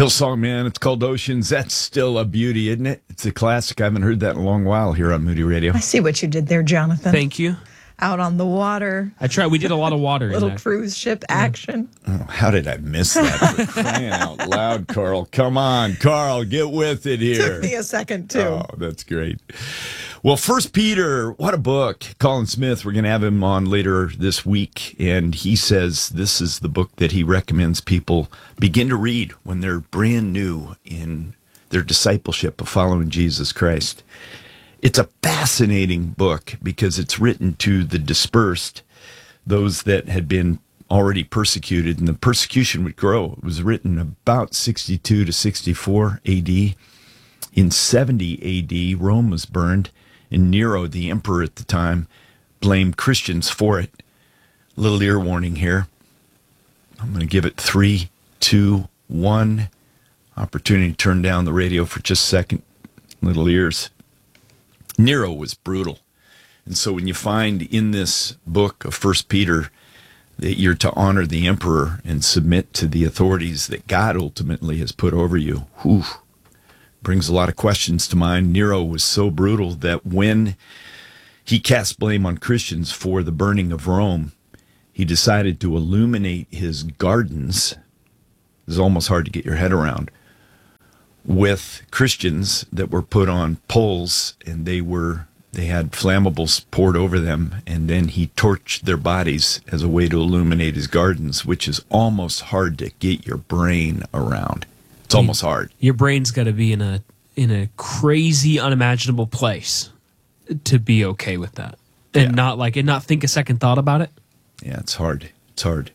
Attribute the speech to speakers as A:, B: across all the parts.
A: Hillsong, man, it's called Oceans. That's still a beauty, isn't it? It's a classic. I haven't heard that in a long while here on Moody Radio.
B: I see what you did there, Jonathan.
C: Thank you.
B: Out on the water.
C: I tried. We did a lot of water in
B: Little
C: that.
B: cruise ship action.
A: Oh, how did I miss that? For crying out loud, Carl. Come on, Carl, get with it here.
B: Took me a second, too.
A: Oh, that's great. Well, First Peter, what a book. Colin Smith, we're going to have him on later this week, and he says this is the book that he recommends people begin to read when they're brand new in their discipleship of following Jesus Christ. It's a fascinating book because it's written to the dispersed, those that had been already persecuted, and the persecution would grow. It was written about 62 to 64 A.D. In 70 A.D., Rome was burned, and Nero, the emperor at the time, blamed Christians for it. Little ear warning here. I'm going to give it 3, 2, 1. Opportunity to turn down the radio for just a second. Little ears. Nero was brutal. And so when you find in this book of 1 Peter that you're to honor the emperor and submit to the authorities that God ultimately has put over you, brings a lot of questions to mind. Nero was so brutal that when he cast blame on Christians for the burning of Rome, he decided to illuminate his gardens. It's almost hard to get your head around. With Christians that were put on poles, and they had flammables poured over them, and then he torched their bodies as a way to illuminate his gardens, which is almost hard to get your brain around. It's almost hard.
C: Your brain's got to be in a crazy, unimaginable place to be okay with that, and not think a second thought about it.
A: Yeah, it's hard. It's hard.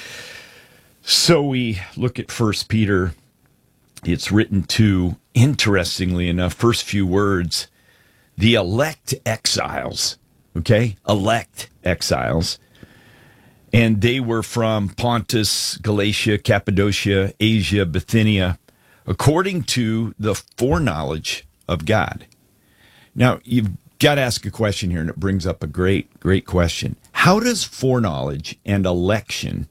A: So we look at 1 Peter. It's written to, interestingly enough, first few words, the elect exiles, okay? Elect exiles. And they were from Pontus, Galatia, Cappadocia, Asia, Bithynia, according to the foreknowledge of God. Now, you've got to ask a question here, and it brings up a great question. How does foreknowledge and election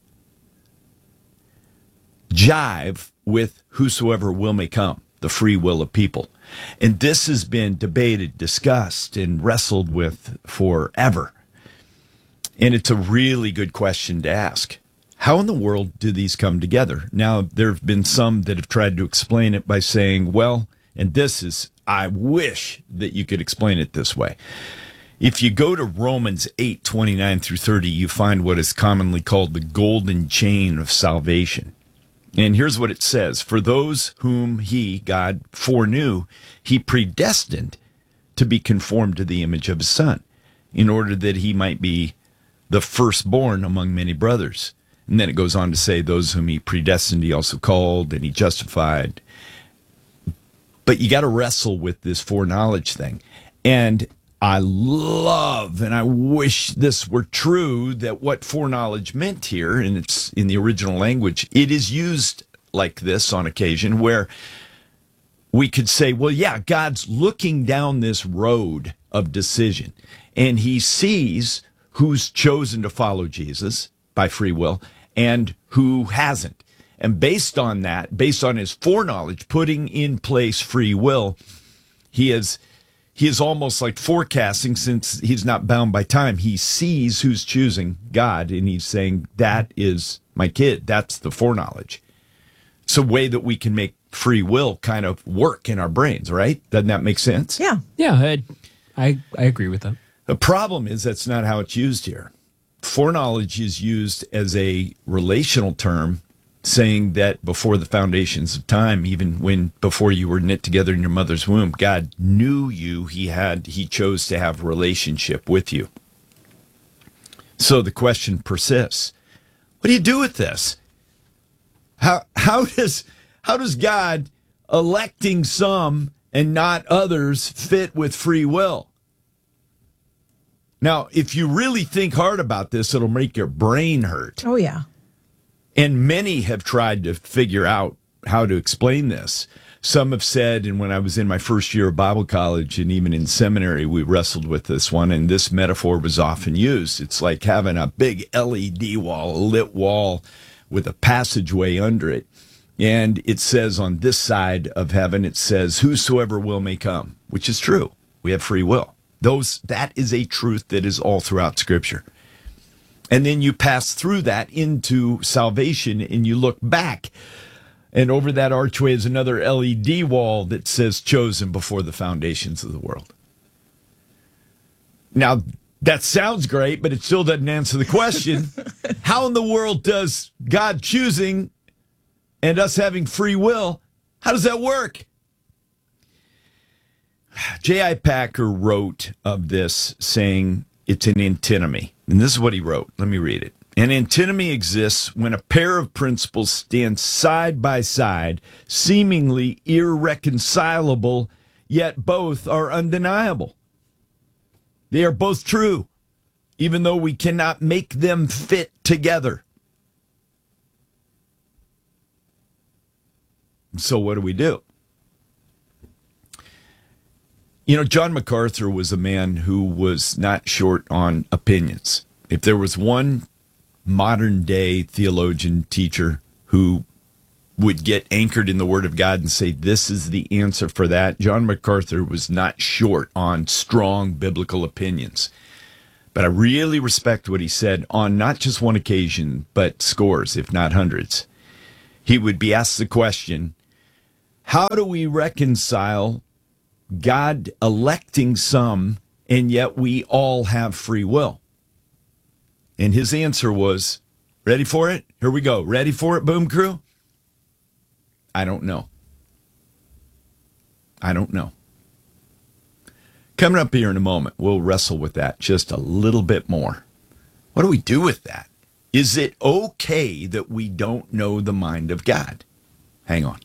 A: jive with whosoever will may come, the free will of people? And this has been debated, discussed, and wrestled with forever. And it's a really good question to ask. How in the world do these come together? Now, there have been some that have tried to explain it by saying, well, and this is, I wish that you could explain it this way. If you go to Romans 8:29 through 30, you find what is commonly called the golden chain of salvation. And here's what it says. For those whom he, God, foreknew, he predestined to be conformed to the image of his Son, in order that he might be the firstborn among many brothers. And then it goes on to say, those whom he predestined, he also called, and he justified. But you got to wrestle with this foreknowledge thing. And I love, and I wish this were true, that what foreknowledge meant here, and it's in the original language, it is used like this on occasion, where we could say, well, yeah, God's looking down this road of decision, and he sees who's chosen to follow Jesus by free will and who hasn't. And based on that, based on his foreknowledge, putting in place free will, he is almost like forecasting, since he's not bound by time. He sees who's choosing God, and he's saying, that is my kid. That's the foreknowledge. It's a way that we can make free will kind of work in our brains, right? Doesn't that make sense?
B: Yeah.
C: Yeah, I agree with that.
A: The problem is that's not how it's used here. Foreknowledge is used as a relational term, saying that before the foundations of time, even before you were knit together in your mother's womb, God knew you. He chose to have a relationship with you. So the question persists. What do you do with this? How does God electing some and not others fit with free will? Now, if you really think hard about this, it'll make your brain hurt.
B: Oh, yeah.
A: And many have tried to figure out how to explain this. Some have said, and when I was in my first year of Bible college and even in seminary, we wrestled with this one, and this metaphor was often used. It's like having a big LED wall, a lit wall with a passageway under it. And it says on this side of heaven, it says, whosoever will may come, which is true. We have free will. That is a truth that is all throughout Scripture. And then you pass through that into salvation and you look back. And over that archway is another LED wall that says chosen before the foundations of the world. Now, that sounds great, but it still doesn't answer the question. How in the world does God choosing and us having free will, how does that work? J.I. Packer wrote of this saying it's an antinomy. And this is what he wrote. Let me read it. An antinomy exists when a pair of principles stand side by side, seemingly irreconcilable, yet both are undeniable. They are both true, even though we cannot make them fit together. So what do? You know, John MacArthur was a man who was not short on opinions. If there was one modern day theologian teacher who would get anchored in the Word of God and say, this is the answer for that, John MacArthur was not short on strong biblical opinions. But I really respect what he said on not just one occasion, but scores, if not hundreds. He would be asked the question, how do we reconcile God electing some and yet we all have free will? And his answer was, ready for it? Here we go. Ready for it, Boom Crew? I don't know. Coming up here in a moment, we'll wrestle with that just a little bit more. What do we do with that? Is it okay that we don't know the mind of God? Hang on.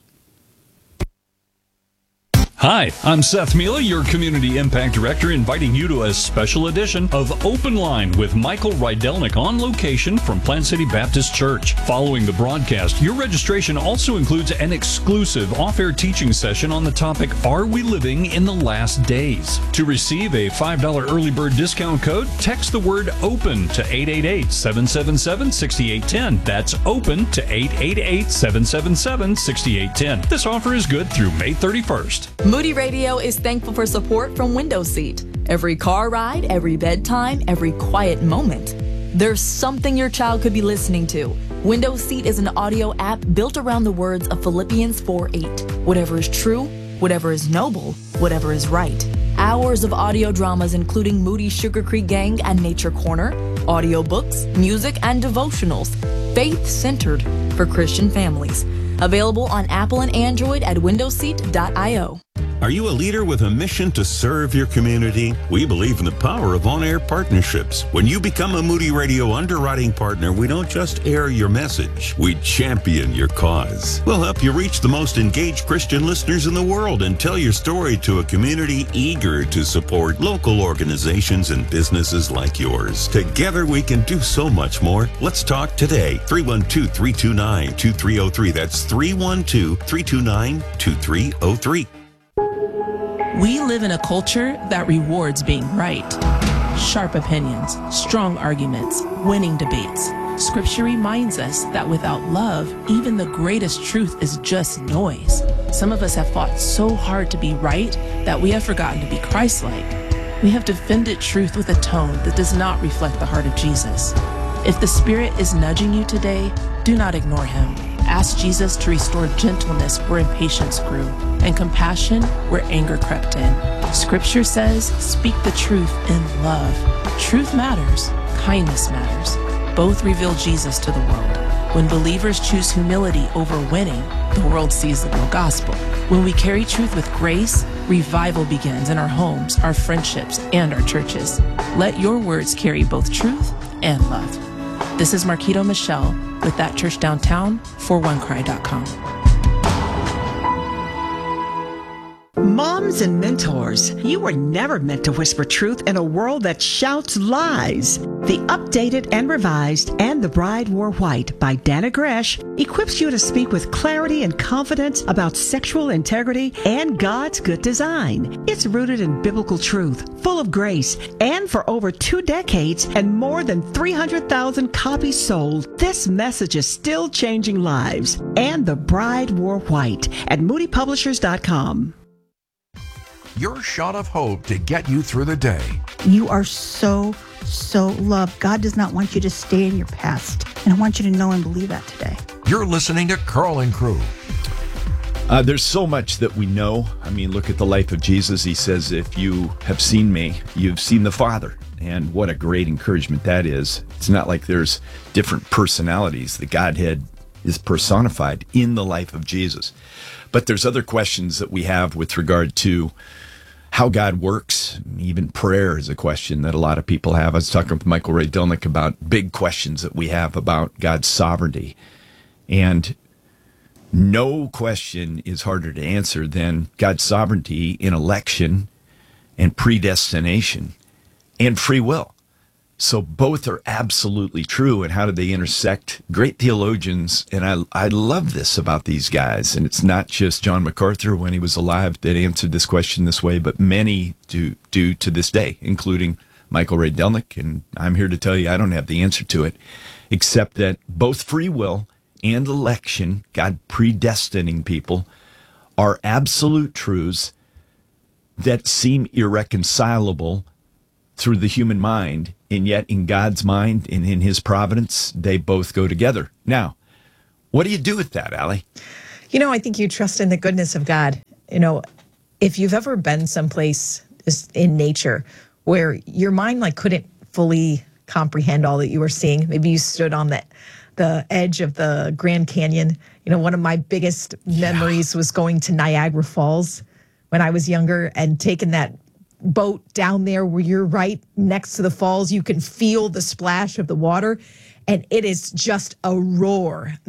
D: Hi, I'm Seth Mila, your Community Impact Director, inviting you to a special edition of Open Line with Michael Rydelnik on location from Plant City Baptist Church. Following the broadcast, your registration also includes an exclusive off-air teaching session on the topic, Are We Living in the Last Days? To receive a $5 early bird discount code, text the word OPEN to 888-777-6810. That's OPEN to 888-777-6810. This offer is good through May 31st.
E: Moody Radio is thankful for support from Window Seat. Every car ride, every bedtime, every quiet moment. There's something your child could be listening to. Window Seat is an audio app built around the words of Philippians 4:8. Whatever is true, whatever is noble, whatever is right. Hours of audio dramas including Moody's Sugar Creek Gang and Nature Corner, audiobooks, music, and devotionals. Faith-centered for Christian families. Available on Apple and Android at windowseat.io.
F: Are you a leader with a mission to serve your community? We believe in the power of on-air partnerships. When you become a Moody Radio underwriting partner, we don't just air your message, we champion your cause. We'll help you reach the most engaged Christian listeners in the world and tell your story to a community eager to support local organizations and businesses like yours. Together we can do so much more. Let's talk today. 312-329-2303. That's 312-329-2303.
G: We live in a culture that rewards being right. Sharp opinions, strong arguments, winning debates. Scripture reminds us that without love, even the greatest truth is just noise. Some of us have fought so hard to be right that we have forgotten to be Christ-like. We have defended truth with a tone that does not reflect the heart of Jesus. If the Spirit is nudging you today, do not ignore him. Ask Jesus to restore gentleness where impatience grew and compassion where anger crept in. Scripture says, speak the truth in love. Truth matters. Kindness matters. Both reveal Jesus to the world. When believers choose humility over winning, the world sees the real gospel. When we carry truth with grace, revival begins in our homes, our friendships, and our churches. Let your words carry both truth and love. This is Marquito Michelle with That Church Downtown for OneCry.com.
H: Moms and mentors, you were never meant to whisper truth in a world that shouts lies. The updated and revised And the Bride Wore White by Dana Gresh equips you to speak with clarity and confidence about sexual integrity and God's good design. It's rooted in biblical truth, full of grace, and for over 2 decades and more than 300,000 copies sold, this message is still changing lives. And the Bride Wore White at moodypublishers.com.
I: Your shot of hope to get you through the day.
J: You are so loved. God does not want you to stay in your past. And I want you to know and believe that today.
I: You're listening to Carl and Crew.
A: There's so much that we know. I mean, look at the life of Jesus. He says, if you have seen me, you've seen the Father. And what a great encouragement that is. It's not like there's different personalities. The Godhead is personified in the life of Jesus. But there's other questions that we have with regard to how God works. Even prayer is a question that a lot of people have. I was talking with Michael Rydelnik about big questions that we have about God's sovereignty. And no question is harder to answer than God's sovereignty in election and predestination and free will. So both are absolutely true. And how do they intersect? Great theologians, and I love this about these guys, and it's not just John MacArthur when he was alive that answered this question this way, but many do to this day, including Michael Rydelnik. And I'm here to tell you I don't have the answer to it, except that both free will and election, God predestining people, are absolute truths that seem irreconcilable through the human mind, and yet in God's mind and in his providence, they both go together. Now, what do you do with that, Allie?
B: You know, I think you trust in the goodness of God. You know, if you've ever been someplace in nature where your mind couldn't fully comprehend all that you were seeing, maybe you stood on the edge of the Grand Canyon. You know, one of my biggest memories was going to Niagara Falls when I was younger and taking that boat down there where you're right next to the falls. You can feel the splash of the water, and it is just a roar.